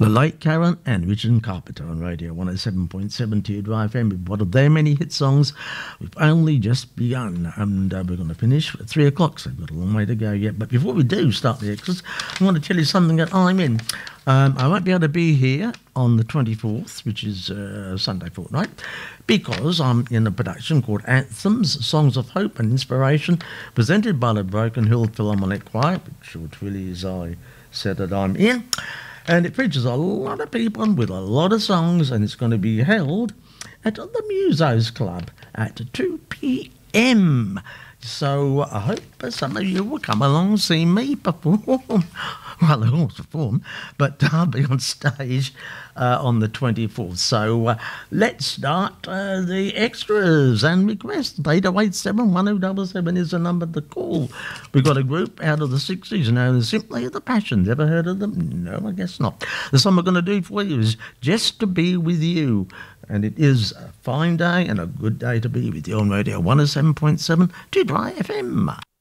The late Karen and Richard Carpenter on Radio 107.7 Teardry FM with one of their many hit songs. We've only just begun, and we're going to finish at 3 o'clock, so we've got a long way to go yet. But before we do start the extras, I want to tell you something that I'm in. I won't be able to be here on the 24th, which is Sunday fortnight, because I'm in a production called Anthems, Songs of Hope and Inspiration, presented by the Broken Hill Philharmonic Choir, which really is, I said that I'm in. And it features a lot of people with a lot of songs, and it's going to be held at the Musos Club at 2 p.m. So I hope some of you will come along and see me perform. Well, I won't perform, but I'll be on stage on the 24th. So let's start the extras and requests. 808-71077 is the number to call. We've got a group out of the 60s known as Simply the Passions. Ever heard of them? No, I guess not. The song we're going to do for you is Just to Be With You. And it is a fine day and a good day to be with you on Radio 107.7 Teardry FM.